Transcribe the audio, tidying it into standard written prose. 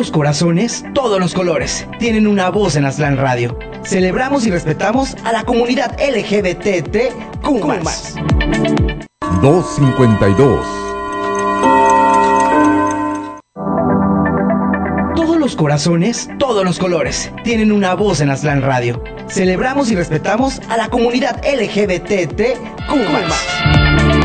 los corazones, todos los colores tienen una voz en Aztlán Radio. Celebramos y respetamos a la comunidad LGBTQ+. 252. Todos los corazones, todos los colores tienen una voz en Aztlán Radio. Celebramos y respetamos a la comunidad LGBTQ+.